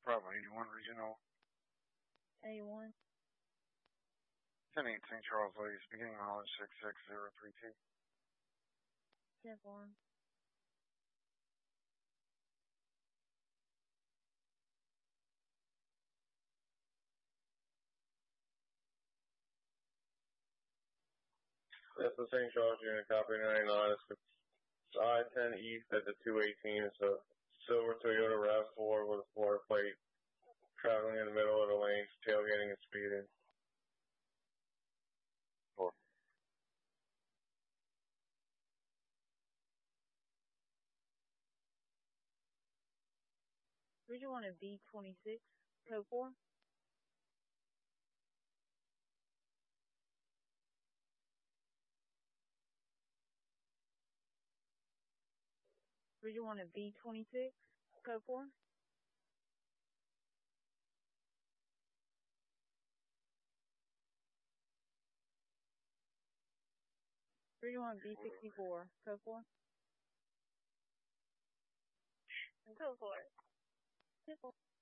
Bravo 81 Regional. 81. 10-8 St. Charles Ladies, beginning mileage 66032. 10-4. That's the St. Charles unit, copy 99. It's I-10 East at the 218. It's a silver Toyota RAV4 with a floor plate, traveling in the middle of the lanes, tailgating and speeding. 4. Region 1 of B26, code 4. Region 1 of B26, code 4. Region 1 B64, code 4. Code 4.